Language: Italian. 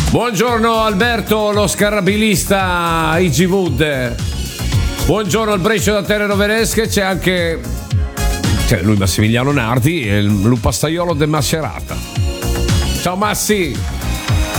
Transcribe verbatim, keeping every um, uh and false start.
Buongiorno Alberto, lo scarrabilista I G Wood. Buongiorno al Breccio da Terre Roveresche. C'è anche c'è lui Massimiliano Nardi e il lupastaiolo de Macerata. Ciao Massi.